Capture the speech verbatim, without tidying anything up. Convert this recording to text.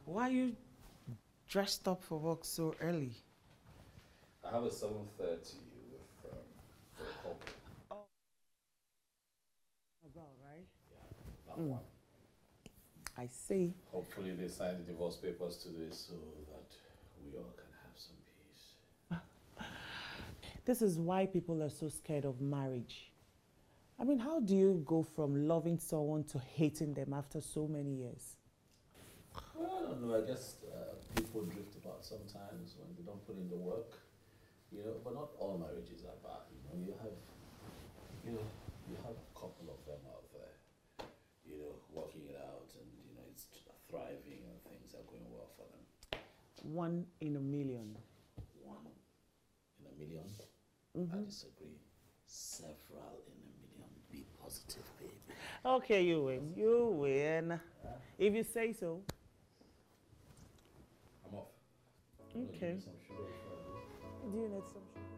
Why are you dressed up for work so early? I have a seven thirty with um, for a couple. Oh, about right? Yeah, that Mm. one. I see. Hopefully they sign the divorce papers today so that we all can have some peace. This is why people are so scared of marriage. I mean, how do you go from loving someone to hating them after so many years? Well, I don't know. I guess uh, people drift apart sometimes when they don't put in the work. You know, but not all marriages are bad. You know, you have, you know, you have a couple of them out there. You know, working it out, and you know, it's thriving, and things are going well for them. One in a million. One in a million? Mm-hmm. I disagree. Several in a million. Be positive, baby. Okay, you win. You win. Huh? If you say so. I'm off. Okay. Some sugar before I go. Do you need some sugar?